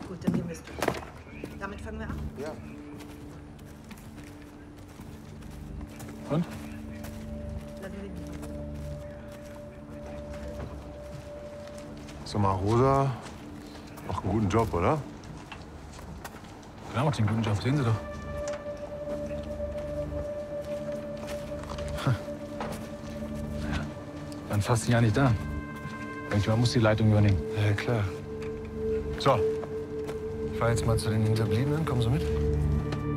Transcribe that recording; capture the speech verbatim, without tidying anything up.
Gut, dann gehen wir es durch. Damit fangen wir an. Ja. Und? Lassen wir die. Sag mal, Rosa macht einen guten Job, oder? Klar macht sie einen guten Job, sehen Sie doch. Ja. Dann fast ein Jahr nicht da. Irgendjemand muss die Leitung übernehmen. Ja, klar. So, ich fahr jetzt mal zu den Hinterbliebenen. Kommen Sie mit?